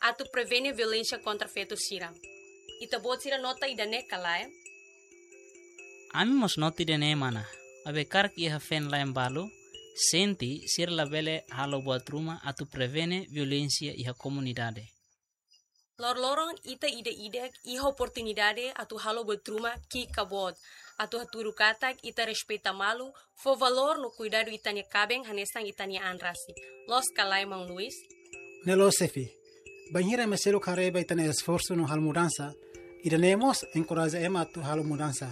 atu prevene violência contra feto sira. Ita bot sira nota idane kalai. Ami mos noti dene mana. Abe karak iha fen lain balu, senti sir la bele halo buat rumah atu prevene violência iha comunidade. Lor-lorong ita ide iha oportunidade atu halo buat rumah ki kabot. Atu haturu katak ita respeita malu, fo valor no cuidado itania cabeng hanesang itania anrasi. Los kalai Mang Luis. Nelo Sefi, banhira meselo careba itane esforço no hal mudança, idanemos encoraja ema atu halo mudança.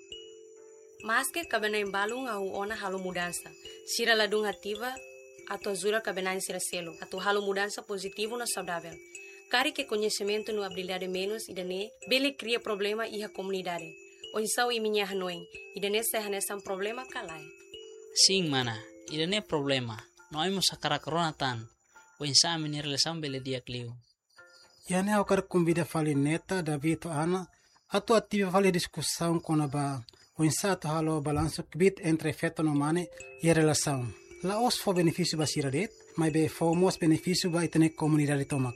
Mas que cabena embalung au ona halo mudança. Sira ladung ativa, atu azura cabena sira selo, atu halo mudança positivo no saudável. Cari que conhecimento no habilidade menos idane, bele cria problema iha comunidade. O insau iminya hanoi, idane se hanesan problema kalai. Sim mana, idane problema. No imo sakara corona tan. O insa minir lesam bele dia kliu. Yane au kar convida fali neta David Ana, atu ativa fali discussão com ba o insa atu halo balanço kbit entre feto no mane e a relação. La os fo benefício ba siradet, mas be fo mos benefício ba itane comunidade tomak.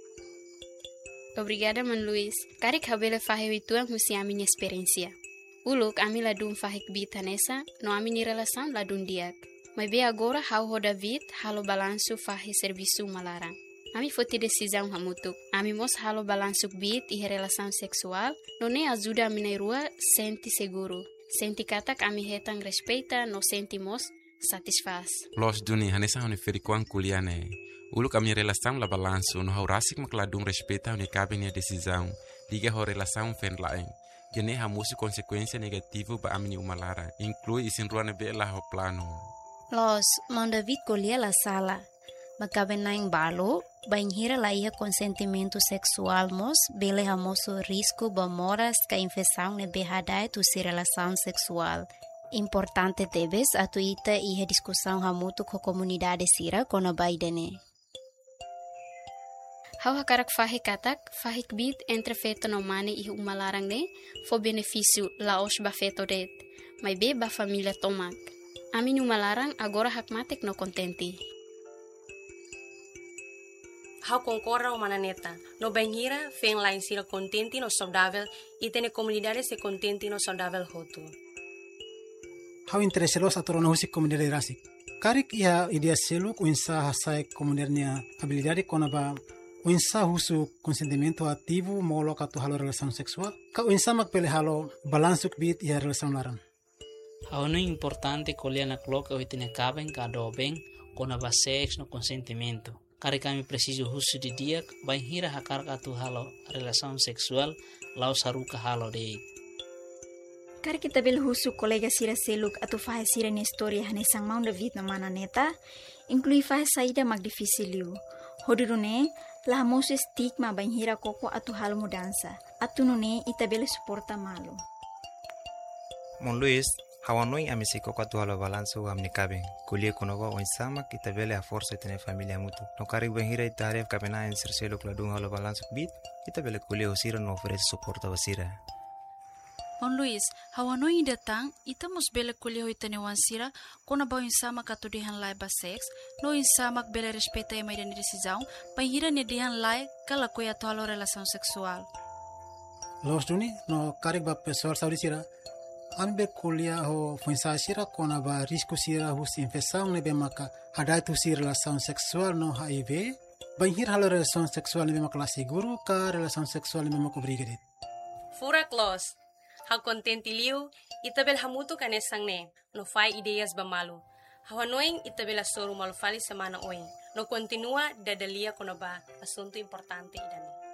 Obrigada, Man Luis. Karik habele fahe wituang musi a minha experiência. Uluk ami ladum fahik bita nessa, no ami ni relação ladum diak. Mas be agora hau ho David halo balanço fahe serviço malarang. Ami foti decisão hamutuk. Ami mos halo balanço bit e relação sexual, no ne ajuda ami na rua senti seguro. Senti katak ami hetang respeita, no sentimos satisfaz. Los duni hanesa honi ferikuan kuliane. Uluk a minha relação la balanço no haurasik makladum respeita honi cabe minha decisão. Liga ho relação fen lain. Jene hamusi consequência negativo ba amini umalara. Inclui isin ruane be la ho plano. Los, Mang David colhia la sala. Makabe naing balo, banhira la ia consentimento sexual mos, bele hamoso risco ba moras ka infecção ne behadai tu se relação sexual. Importante tebes atu ita ia discussão hamutu ko comunidade sira kona baidene. Hau hakarak fahe katak, fahik bit entre feto no mane e umalarang ne, fo benefício la os ba feto det, mas be ba família tomak. Amin umalarang agora hakmatek no contenti. Hau concorra o mananeta. No banhira, fen lá em sira contente no saudável e tene comunidade se contente no saudável hotu. Hau interesselos atoro na husi comunidade rasik. Karik ia idea seluk o insa hasai comunidade habilidade kona ba o insa husu consentimento ativo molok atu halo relação sexual. Ka o insa makpele halo balansuk bit ia relação larang. Hau no importante colher na cloca o itine caben kado bem kona ba sex no consentimento. Kari kami preciso husu di dia banhira hakar atu halo relação sexual lau saruka halo de. Kari kita bel husu kolega sira seluk atu fahe sira ni história hanesang Mang David na mana neta, inclui fahe saída mag difícil. Hodurune la mosu stigma banhira koko atu halo mudança. Atu nune ita bel suporta malu. Mon Luis, hawanoi amisiko kwa tu halo balanso amni kabeng. Kulie konoba oinsama kita bele a força itene familia mutu. No kari banhira itaref kabena en sirselo kladung halo balanso bit, ita bele kulie osira no oferece suporta wasira. Mon Luis, hawanoi datang, ita mos bele kulie hoitane wansira, kona ba insama katudihan lai ba sex, no insama bele respeita e maida ni decisão, banhira ne dihan lai kala koya to halo relação sexual. Los duni no karik ba pessoal saudi sira. Ami be kuliah ho fuinsa sira kona ba risco sira hus infecção nebe maka hadai tu sira relação sexual no HIV. Banhir halo relação sexual nebe maka la seguro ka relação sexual nebe maka obrigated. Fura clos. Hau contente liu, itabel hamutu kanesang ne, no fai ideias bamalu. Hawanoing itabel soru malufali semana oing. No continua dadalia kono ba asunto importante idane.